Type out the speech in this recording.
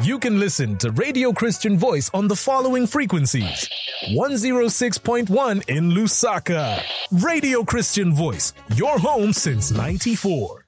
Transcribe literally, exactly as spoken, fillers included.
You can listen to Radio Christian Voice on the following frequencies. one oh six point one in Lusaka. Radio Christian Voice, your home since ninety-four.